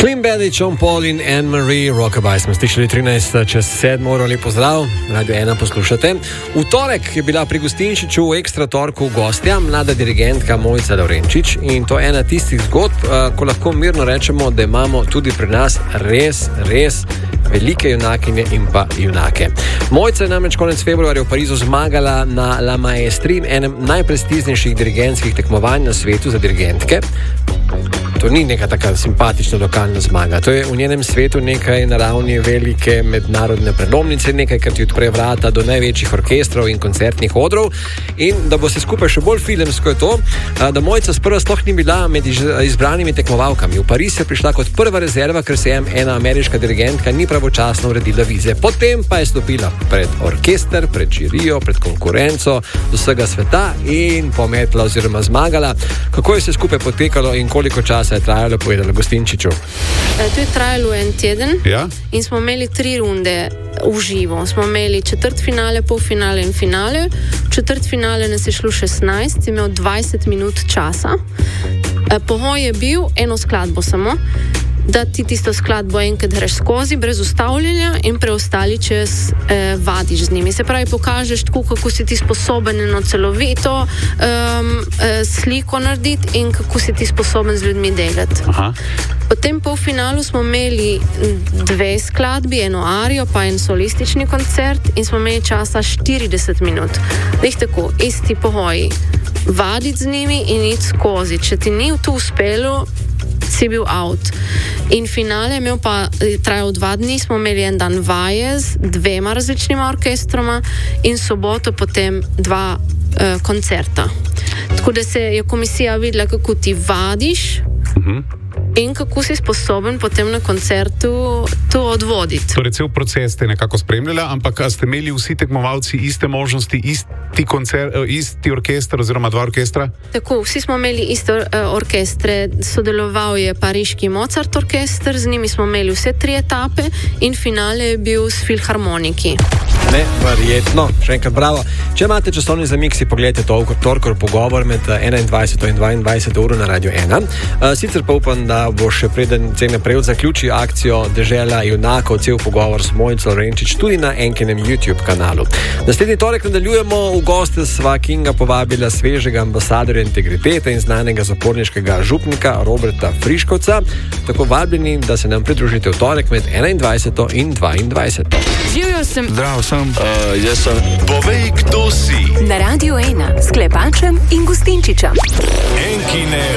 Clean Bandit, Sean Paul in Anne-Marie Rockabye smo slišali 13:07, lepo zdrav, Radio 1 poslušate. V torek je bila pri Gostinčiču v Ekstra torku gostja mlada dirigentka Mojca Lavrenčič in to je ena tistih zgodb, ko lahko mirno rečemo, da imamo tudi pri nas res velike junakinje in pa junake. Mojca je namreč konec februarja v Parizu zmagala na La Maestri, enem najprestižnejših dirigentskih tekmovanj na svetu za dirigentke. To ni neka taka simpatična lokalna zmaga. To je v njenem svetu nekaj na ravni velike mednarodne prelomnice, nekaj, kar ti odpre vrata do največjih orkestrov in koncertnih odrov. In da bo se skupaj še bolj filmsko je to, da Mojca sprva sploh ni bila med izbranimi tekmovalkami. V Pariz je prišla kot prva rezerva, ker se je ena ameriška dirigentka ni pravočasno uredila vize. Potem pa je stopila pred orkester, pred žirijo, pred konkurenco z vsega sveta in pometla oziroma zmagala. Kako je se skupaj potekalo in koliko časa je trajalo, povedala Gostinčiču? To je trajalo en teden, ja? In smo imeli 3 runde v živo. Smo imeli četrtfinale, polfinale in finale. V četrtfinale nas je šlo 16, imel 20 minut časa. Pogoj je bil eno skladbo samo, da ti tisto skladbo enkrat greš skozi, brez ustavljanja in preostali čas vadiš z njimi. Se pravi, pokažeš tako, kako si ti sposoben eno celovito sliko narediti in kako si ti sposoben z ljudmi delati. Aha. Potem po finalu smo imeli 2 skladbi, eno arijo pa en solistični koncert in smo imeli časa 40 minut. Lih tako, isti pogoji. Vaditi z njimi in iti skozi. Če ti ni to uspelo, si bil out. In finale imel pa trajal 2 dni, smo imeli en dan vaje z 2 različnima orkestroma in soboto potem 2 koncerta. Tako da se je komisija videla, kako ti vadiš in kako si sposoben potem na koncertu to odvoditi. Torej, cel proces ste nekako spremljala, ampak ste imeli vsi tekmovalci iste možnosti, isti orkester oziroma 2 orkestra? Tako, vsi smo imeli iste orkestre. Sodeloval je pariški Mozart orkester, z njimi smo imeli vse 3 etape in finale je bil s filharmoniki. Neverjetno, še enkrat bravo. Če imate časovni zamik, si pogledajte torkov pogovor med 21 in 22 uro na Radio 1. Sicer pa upam, da bo še preden cene prejel zaključi akcijo Dežela junakov, cel pogovor s Mojco Lavrenčič tudi na enkinem YouTube kanalu. Naslednji torek nadaljujemo. V goste sva Kinga povabila svežega ambasadorja integritete in znanega zaporniškega župnika Roberta Friškovca. Tako vabljeni, da se nam pridružite v torek med 21 in 22. Živjo sem. Zdrav sem. Jaz sem. Povej, kdo si. Na Radio 1 s Klepačem in Gostinčičem. Enkine